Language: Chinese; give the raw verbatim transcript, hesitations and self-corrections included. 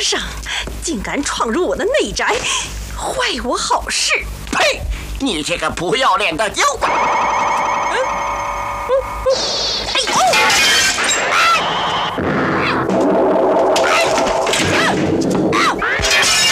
生，竟敢闯入我的内宅，坏我好事！ 呸！你这个不要脸的妖怪！